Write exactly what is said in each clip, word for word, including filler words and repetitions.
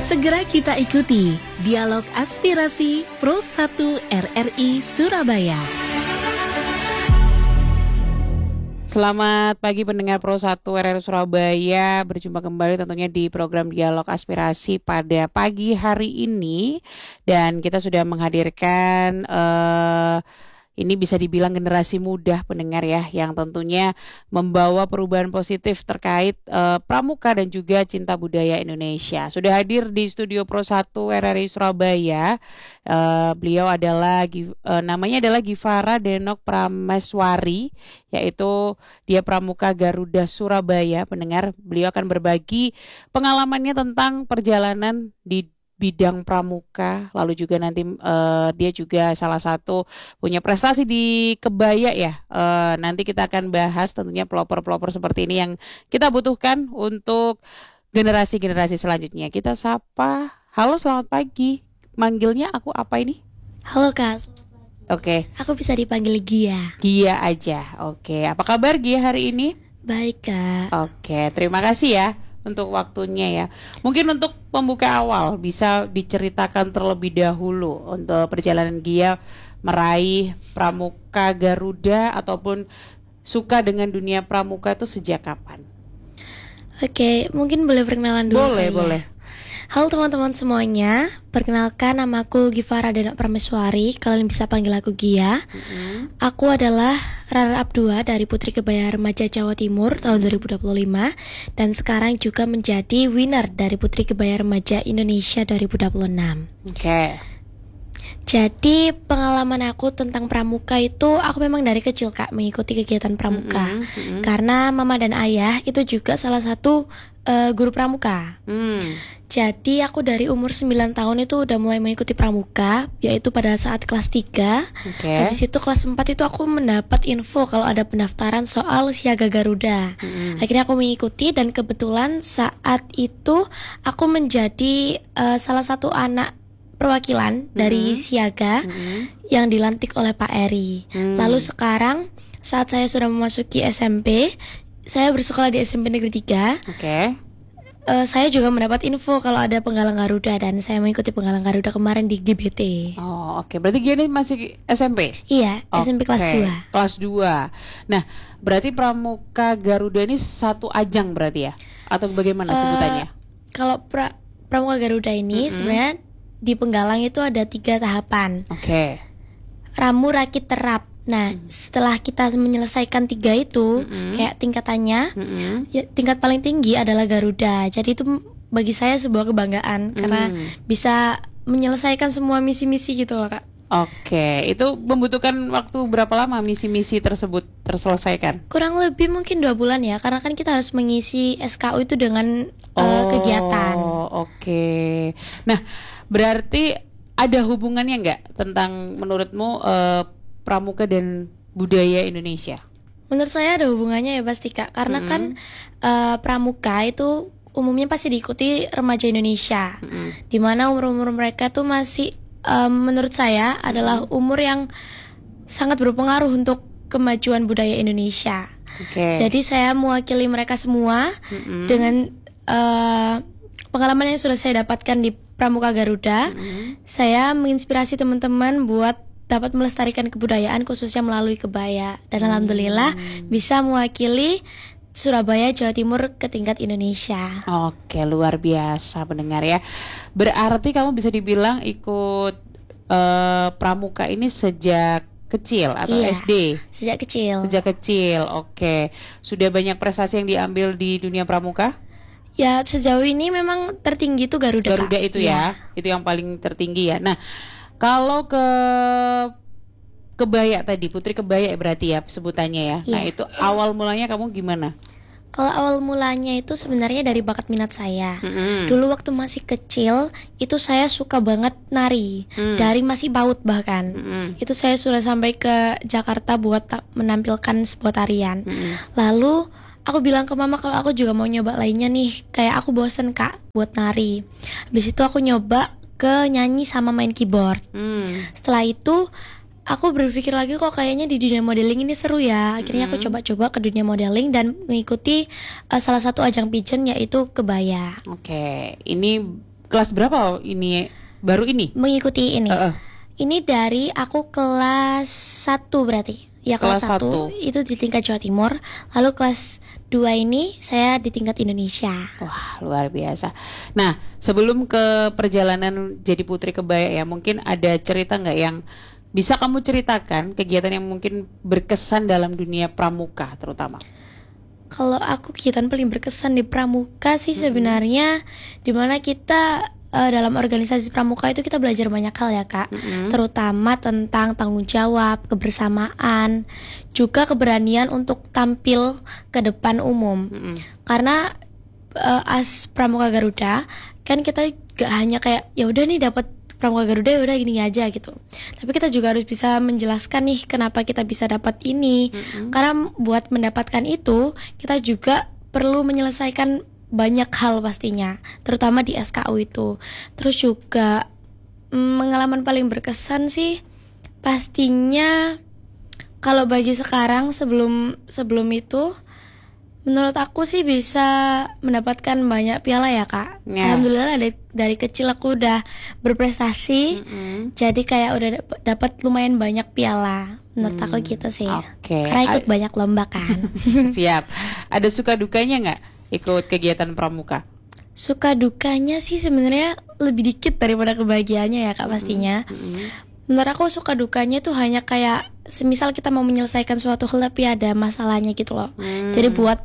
Segera kita ikuti dialog aspirasi Pro satu R R I Surabaya. Selamat pagi pendengar Pro satu R R I Surabaya. Berjumpa kembali tentunya di program Dialog Aspirasi pada pagi hari ini. Dan kita sudah menghadirkan uh, ini bisa dibilang generasi muda pendengar ya, yang tentunya membawa perubahan positif terkait uh, pramuka dan juga cinta budaya Indonesia. Sudah hadir di studio Pro satu R R I Surabaya. Uh, beliau adalah uh, namanya adalah Givhara Denok Prameswari, yaitu dia pramuka Garuda Surabaya. Pendengar, beliau akan berbagi pengalamannya tentang perjalanan di bidang pramuka, lalu juga nanti uh, dia juga salah satu punya prestasi di kebaya ya. Uh, nanti kita akan bahas tentunya pelopor-pelopor seperti ini yang kita butuhkan untuk generasi-generasi selanjutnya. Kita sapa, halo selamat pagi, manggilnya aku apa ini? Halo Kak. Oke. Okay. Aku bisa dipanggil Gia. Gia aja, oke. Okay. Apa kabar Gia hari ini? Baik Kak. Oke, okay. Terima kasih ya untuk waktunya ya. Mungkin untuk pembuka awal bisa diceritakan terlebih dahulu untuk perjalanan Gia meraih pramuka Garuda ataupun suka dengan dunia pramuka itu sejak kapan? Oke, mungkin boleh perkenalan dulu. Boleh, ya? boleh. Halo teman-teman semuanya, perkenalkan namaku Givhara Denok Prameswari. Kalian bisa panggil aku Gia. Mm-hmm. Aku adalah runner-up dua dari Putri Kebaya Remaja Jawa Timur tahun dua ribu dua puluh lima dan sekarang juga menjadi winner dari Putri Kebaya Remaja Indonesia dua ribu dua puluh enam. Oke. Okay. Jadi pengalaman aku tentang pramuka itu aku memang dari kecil Kak mengikuti kegiatan pramuka. Mm-hmm, mm-hmm. Karena mama dan ayah itu juga salah satu uh, guru pramuka. Mm. Jadi aku dari umur sembilan tahun itu udah mulai mengikuti pramuka, yaitu pada saat kelas tiga. Okay. Habis itu kelas empat itu aku mendapat info kalau ada pendaftaran soal siaga Garuda. Mm-hmm. Akhirnya aku mengikuti dan kebetulan saat itu aku menjadi uh, salah satu anak perwakilan mm-hmm. dari siaga mm-hmm. yang dilantik oleh Pak Eri. Mm. Lalu sekarang saat saya sudah memasuki S M P, saya bersekolah di S M P Negeri tiga. Oke. Okay. Uh, saya juga mendapat info kalau ada penggalang Garuda dan saya mengikuti penggalang Garuda kemarin di G B T. Oh, oke. Okay. Berarti Gini masih S M P? Iya, okay. S M P kelas dua. Kelas dua. Nah, berarti pramuka Garuda ini satu ajang berarti ya? Atau bagaimana uh, sebutannya? Kalau pra, pramuka Garuda ini mm-hmm. sebenarnya di penggalang itu ada tiga tahapan. Oke. Okay. Ramu, rakit, terap. Nah, hmm. setelah kita menyelesaikan tiga itu, mm-hmm. kayak tingkatannya, mm-hmm. ya, tingkat paling tinggi adalah Garuda. Jadi itu bagi saya sebuah kebanggaan mm. karena bisa menyelesaikan semua misi-misi gitu loh Kak. Oke, itu membutuhkan waktu berapa lama misi-misi tersebut terselesaikan? Kurang lebih mungkin dua bulan ya, karena kan kita harus mengisi S K U itu dengan oh, uh, kegiatan. Oke, nah berarti ada hubungannya nggak tentang menurutmu uh, pramuka dan budaya Indonesia? Menurut saya ada hubungannya ya pasti Kak, karena mm-hmm. kan uh, pramuka itu umumnya pasti diikuti remaja Indonesia, mm-hmm. dimana umur-umur mereka tuh masih um, menurut saya mm-hmm. adalah umur yang sangat berpengaruh untuk kemajuan budaya Indonesia. Okay. Jadi saya mewakili mereka semua mm-hmm. dengan uh, pengalaman yang sudah saya dapatkan di Pramuka Garuda. Mm-hmm. Saya menginspirasi teman-teman buat dapat melestarikan kebudayaan khususnya melalui kebaya. Dan hmm. alhamdulillah bisa mewakili Surabaya, Jawa Timur ke tingkat Indonesia. Oke, luar biasa pendengar ya. Berarti kamu bisa dibilang ikut uh, pramuka ini sejak kecil atau iya, S D? Sejak kecil. Sejak kecil, oke. Sudah banyak prestasi yang diambil di dunia pramuka? Ya, sejauh ini memang tertinggi itu Garuda. Garuda Kak. Itu ya. ya, itu yang paling tertinggi ya. Nah, kalau ke kebaya tadi, Putri Kebaya berarti ya sebutannya ya. Iya. Nah itu awal mulanya kamu gimana? Kalau awal mulanya itu sebenarnya dari bakat minat saya. Mm-hmm. Dulu waktu masih kecil itu saya suka banget nari, mm. dari masih baut bahkan. Mm-hmm. Itu saya sudah sampai ke Jakarta buat ta- menampilkan sebuah tarian. Mm-hmm. Lalu aku bilang ke mama kalau aku juga mau nyoba lainnya nih, kayak aku bosen Kak buat nari. Habis itu aku nyoba ke nyanyi sama main keyboard. Hmm. Setelah itu aku berpikir lagi kok kayaknya di dunia modeling ini seru ya. Akhirnya aku coba-coba ke dunia modeling dan mengikuti uh, salah satu ajang pageant yaitu Kebaya. Oke, ini kelas berapa ini? Baru ini? Mengikuti ini. Uh-uh. Ini dari aku kelas satu berarti. Ya kelas, Kelas satu satu. itu di tingkat Jawa Timur. Lalu kelas dua ini saya di tingkat Indonesia. Wah, luar biasa. Nah, sebelum ke perjalanan jadi Putri Kebaya ya, mungkin ada cerita nggak yang bisa kamu ceritakan, kegiatan yang mungkin berkesan dalam dunia pramuka terutama? Kalau aku kegiatan paling berkesan di pramuka sih sebenarnya dimana kita eh, dalam organisasi pramuka itu kita belajar banyak hal ya Kak. Mm-mm. Terutama tentang tanggung jawab, kebersamaan, juga keberanian untuk tampil ke depan umum. Mm-mm. Karena eh, as pramuka Garuda kan kita gak hanya kayak ya udah nih dapat pramuka Garuda ya udah gini aja gitu. Tapi kita juga harus bisa menjelaskan nih kenapa kita bisa dapat ini. Mm-mm. Karena buat mendapatkan itu kita juga perlu menyelesaikan banyak hal pastinya, terutama di S K U itu. Terus juga mm, pengalaman paling berkesan sih pastinya kalau bagi sekarang sebelum sebelum itu menurut aku sih bisa mendapatkan banyak piala ya Kak. Ya. Alhamdulillah dari, dari kecil aku udah berprestasi. Mm-mm. Jadi kayak udah dap- dapat lumayan banyak piala. Menurut Hmm, aku gitu sih. oke. Karena ikut A- banyak lomba kan. Siap. Ada suka dukanya nggak ikut kegiatan pramuka? Suka dukanya sih sebenarnya lebih dikit daripada kebahagiaannya ya Kak pastinya. Mm-mm. Menurut aku suka dukanya tuh hanya kayak semisal kita mau menyelesaikan suatu hal tapi ada masalahnya gitu loh. Hmm. Jadi buat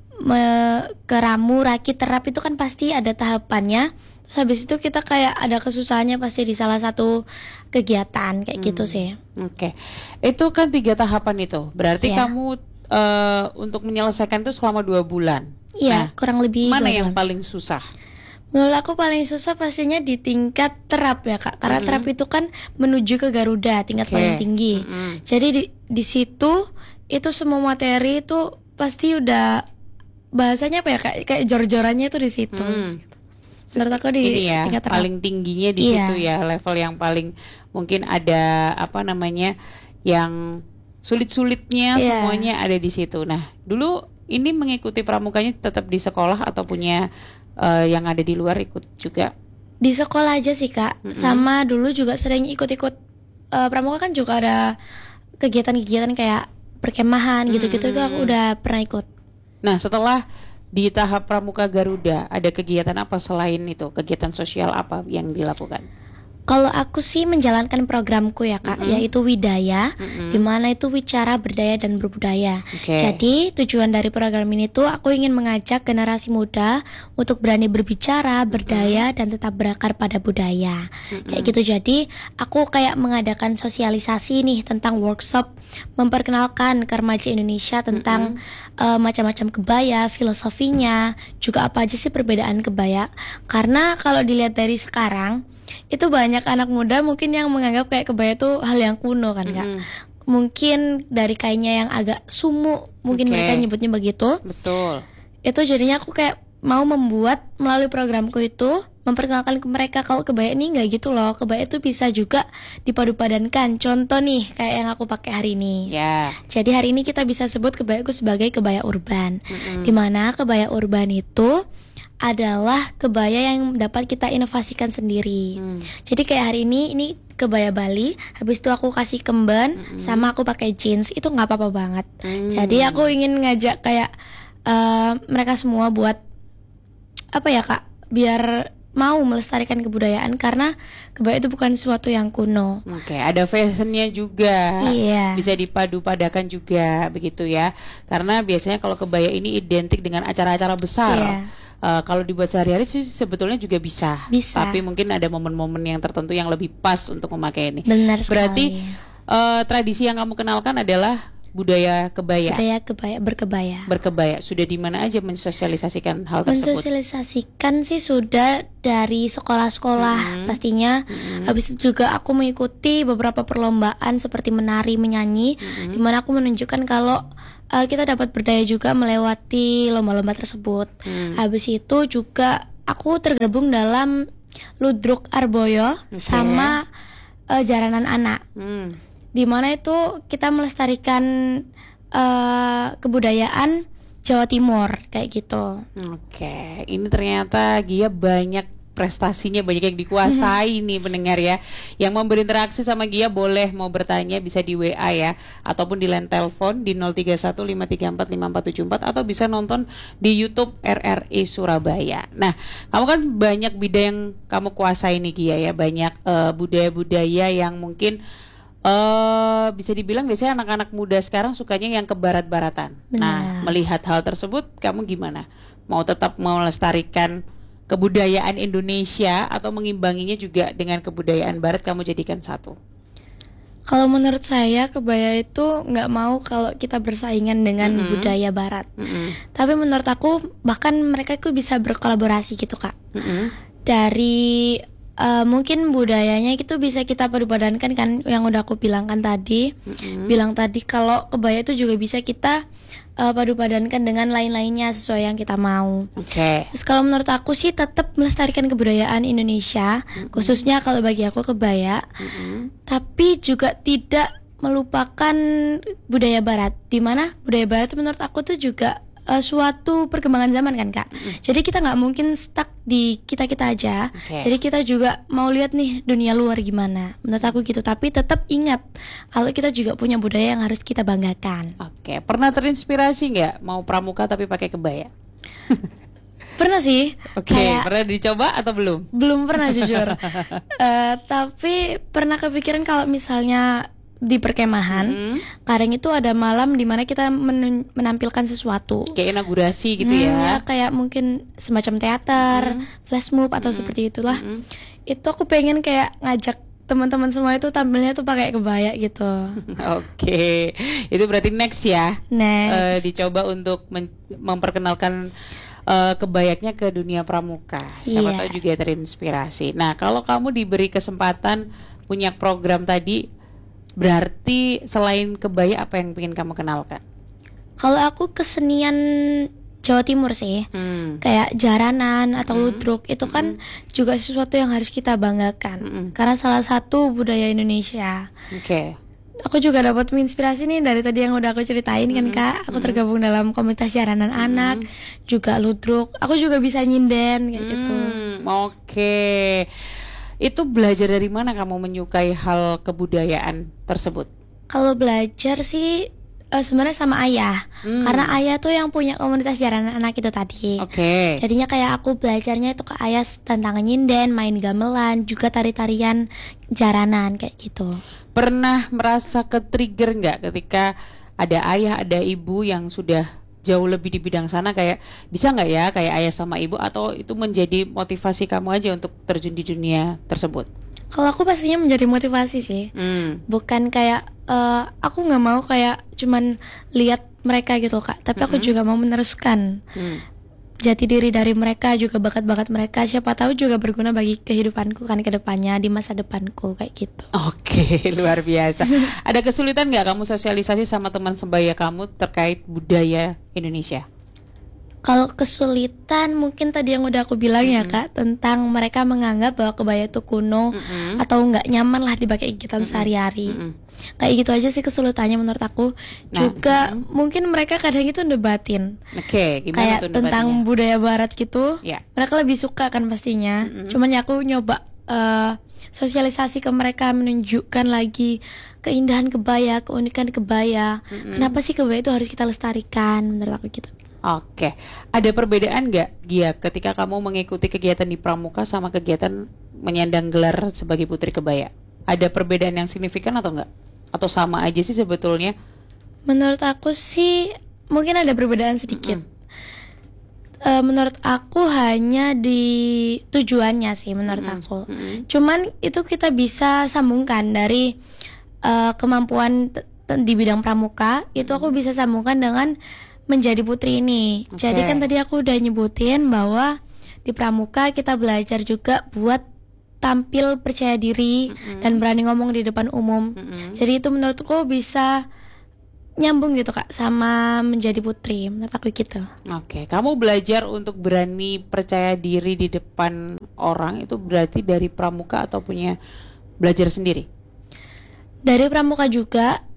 me- keramu, rakit, terap itu kan pasti ada tahapannya. Terus habis itu kita kayak ada kesusahannya pasti di salah satu kegiatan kayak gitu Hmm. sih. Oke, itu kan tiga tahapan itu. Berarti Ya. kamu eh, untuk menyelesaikan itu selama dua bulan. Iya, Nah, kurang lebih mana dua yang bulan. paling susah? Menurut aku paling susah pastinya di tingkat terap ya Kak. Karena Mm-mm. terap itu kan menuju ke Garuda, tingkat Oke. paling tinggi. Mm-mm. Jadi di di situ itu semua materi itu pasti udah bahasanya apa ya Kak? Kayak jor-jorannya itu di situ. Hmm. Menurut aku di Ini ya tingkat terap. paling tingginya di Iya. situ ya, level yang paling mungkin ada apa namanya yang sulit-sulitnya Iya. semuanya ada di situ. Nah, dulu ini mengikuti pramukanya tetap di sekolah atau punya eh, yang ada di luar ikut juga? Di sekolah aja sih Kak. Mm-mm. Sama dulu juga sering ikut-ikut eh, pramuka kan juga ada kegiatan-kegiatan kayak perkemahan gitu-gitu itu aku Mm-mm. udah pernah ikut. Nah, setelah di tahap Pramuka Garuda ada kegiatan apa selain itu? Kegiatan sosial apa yang dilakukan? Kalau aku sih menjalankan programku ya Kak, Mm-mm. yaitu Widaya, Mm-mm. di mana itu wicara, berdaya dan berbudaya. Oke. Jadi tujuan dari program ini tuh aku ingin mengajak generasi muda untuk berani berbicara, berdaya dan tetap berakar pada budaya. Mm-mm. Kayak gitu. Jadi aku kayak mengadakan sosialisasi nih tentang workshop memperkenalkan ke remaja Indonesia tentang eh, macam-macam kebaya, filosofinya, juga apa aja sih perbedaan kebaya. Karena kalau dilihat dari sekarang itu banyak anak muda mungkin yang menganggap kayak kebaya itu hal yang kuno kan Kak. Mm-mm. Mungkin dari kainnya yang agak sumuk, mungkin Oke. mereka nyebutnya begitu. Betul. Itu jadinya aku kayak mau membuat melalui programku itu memperkenalkan ke mereka kalau kebaya ini nggak gitu loh. Kebaya itu bisa juga dipadu-padankan. Contoh nih kayak yang aku pakai hari ini. Ya. Jadi hari ini kita bisa sebut kebayaku sebagai kebaya urban. Mm-mm. Dimana kebaya urban itu adalah kebaya yang dapat kita inovasikan sendiri. Hmm. Jadi kayak hari ini ini kebaya Bali, habis itu aku kasih kemben Mm-mm. sama aku pakai jeans, itu nggak apa-apa banget. Hmm. Jadi aku ingin ngajak kayak eh, mereka semua buat apa ya Kak, biar mau melestarikan kebudayaan karena kebaya itu bukan sesuatu yang kuno. Oke, ada fashionnya juga. Iya. Bisa dipadu-padakan juga begitu ya. Karena biasanya kalau kebaya ini identik dengan acara-acara besar. Iya. Eh, kalau dibuat sehari-hari sih sebetulnya juga bisa. Bisa. Tapi mungkin ada momen-momen yang tertentu yang lebih pas untuk memakai ini. Benar sekali. Berarti eh, tradisi yang kamu kenalkan adalah budaya kebaya, budaya kebaya berkebaya. berkebaya. Sudah di mana aja mensosialisasikan hal tersebut? Mensosialisasikan sih sudah dari sekolah-sekolah Mm-hmm. pastinya. Mm-hmm. Habis itu juga aku mengikuti beberapa perlombaan seperti menari, menyanyi, Mm-hmm. di mana aku menunjukkan kalau uh, kita dapat berdaya juga melewati lomba-lomba tersebut. Mm. Habis itu juga aku tergabung dalam Ludruk Arboyo Oke. sama uh, Jaranan Anak. Hmm. Di mana itu kita melestarikan uh, kebudayaan Jawa Timur kayak gitu. Oke, ini ternyata Gia banyak prestasinya banyak yang dikuasai nih pendengar ya. Yang mau berinteraksi sama Gia boleh, mau bertanya bisa di W A ya, ataupun di line telepon di nol tiga satu lima tiga empat lima empat tujuh empat, atau bisa nonton di YouTube R R I Surabaya. Nah, kamu kan banyak bidang yang kamu kuasai nih Gia ya, banyak uh, budaya-budaya yang mungkin uh, bisa dibilang biasanya anak-anak muda sekarang sukanya yang ke barat-baratan. Benar. Nah, melihat hal tersebut kamu gimana? Mau tetap melestarikan kebudayaan Indonesia atau mengimbanginya juga dengan kebudayaan Barat, kamu jadikan satu? Kalau menurut saya kebaya itu nggak mau kalau kita bersaingan dengan Mm-mm. budaya Barat. Mm-mm. Tapi menurut aku bahkan mereka itu bisa berkolaborasi gitu Kak. Mm-mm. Dari uh, mungkin budayanya itu bisa kita padupadankan kan, yang udah aku bilangkan tadi. Mm-mm. Bilang tadi kalau kebaya itu juga bisa kita uh, padupadankan dengan lain-lainnya sesuai yang kita mau. Oke. Terus kalau menurut aku sih tetap melestarikan kebudayaan Indonesia, Mm-mm. khususnya kalau bagi aku kebaya, Mm-mm. tapi juga tidak melupakan budaya Barat. Di mana budaya Barat itu menurut aku tuh juga uh, suatu perkembangan zaman kan Kak. Mm-mm. Jadi kita nggak mungkin stuck di kita-kita aja. Oke. Jadi kita juga mau lihat nih dunia luar gimana. Menurut aku gitu. Tapi tetap ingat kalau kita juga punya budaya yang harus kita banggakan. Oke, pernah terinspirasi nggak mau pramuka tapi pakai kebaya? Pernah sih. Oke, Kayak pernah dicoba atau belum? belum pernah jujur. Eh, tapi pernah kepikiran kalau misalnya di perkemahan, Mm-mm. kadang itu ada malam di mana kita menun- menampilkan sesuatu. Kayak inaugurasi gitu Hmm, ya? kayak mungkin semacam teater, Mm. flash mob atau Mm-mm. seperti itulah. Mm-mm. Itu aku pengen kayak ngajak teman-teman semua itu tampilnya tuh pakai kebaya gitu. Oke, itu berarti next ya. Eh, Next. dicoba untuk men- memperkenalkan eh, kebayaknya ke dunia pramuka. Siapa Iya. tahu juga terinspirasi. Nah, kalau kamu diberi kesempatan punya program tadi, berarti selain kebaya apa yang ingin kamu kenalkan? Kalau aku kesenian Jawa Timur sih, Hmm. kayak jaranan atau Mm. ludruk itu kan juga sesuatu yang harus kita banggakan. Mm-mm. Karena salah satu budaya Indonesia. Oke. Aku juga dapat menginspirasi nih dari tadi yang udah aku ceritain kan Kak. Aku tergabung dalam komunitas jaranan anak, juga ludruk. Aku juga bisa nyinden kayak gitu. Hmm, Oke. Itu belajar dari mana kamu menyukai hal kebudayaan tersebut? Kalau belajar sih eh, sebenarnya sama ayah. Hmm. Karena ayah tuh yang punya komunitas jaranan anak itu tadi. Oke. Jadinya kayak aku belajarnya itu ke ayah tentang nyinden, main gamelan, juga tari-tarian jaranan kayak gitu. Pernah merasa ke-trigger nggak ketika ada ayah, ada ibu yang sudah jauh lebih di bidang sana, kayak bisa nggak ya kayak ayah sama ibu, atau itu menjadi motivasi kamu aja untuk terjun di dunia tersebut? Kalau aku pastinya menjadi motivasi sih. Hmm. Bukan kayak eh, aku nggak mau kayak cuman lihat mereka gitu Kak, tapi aku Mm-mm. juga mau meneruskan Hmm. jati diri dari mereka, juga bakat-bakat mereka. Siapa tahu juga berguna bagi kehidupanku kan ke depannya, di masa depanku kayak gitu. Oke, luar biasa. Ada kesulitan nggak kamu sosialisasi sama teman sebaya kamu terkait budaya Indonesia? Kalau kesulitan mungkin tadi yang udah aku bilang ya Kak, tentang mereka menganggap bahwa kebaya itu kuno Mm-mm. atau nggak nyaman lah dipakai kegiatan sehari-hari. Mm-mm. Kayak gitu aja sih kesulitannya menurut aku. Nah, Juga mm-mm. mungkin mereka kadang itu debatin Oke, gimana kayak tuh tentang debatnya? budaya Barat gitu. Ya. Mereka lebih suka kan pastinya. Mm-mm. Cuman ya aku nyoba eh, sosialisasi ke mereka, menunjukkan lagi keindahan kebaya, keunikan kebaya. Mm-mm. Kenapa sih kebaya itu harus kita lestarikan menurut aku gitu. Oke, ada perbedaan nggak Gia ketika kamu mengikuti kegiatan di Pramuka sama kegiatan menyandang gelar sebagai putri kebaya? Ada perbedaan yang signifikan atau enggak? Atau sama aja sih sebetulnya? Menurut aku sih mungkin ada perbedaan sedikit. Mm-mm. Eh, menurut aku hanya di tujuannya sih menurut Mm-mm. aku. Mm-mm. Cuman itu kita bisa sambungkan dari eh, kemampuan t- t- di bidang pramuka, itu aku bisa sambungkan dengan menjadi putri ini. Oke. Jadi kan tadi aku udah nyebutin bahwa di pramuka kita belajar juga buat tampil percaya diri Mm-mm. dan berani ngomong di depan umum. Mm-mm. Jadi itu menurutku bisa nyambung gitu Kak sama menjadi putri, menurut aku gitu. Oke, kamu belajar untuk berani percaya diri di depan orang itu berarti dari Pramuka atau punya belajar sendiri? Dari pramuka juga.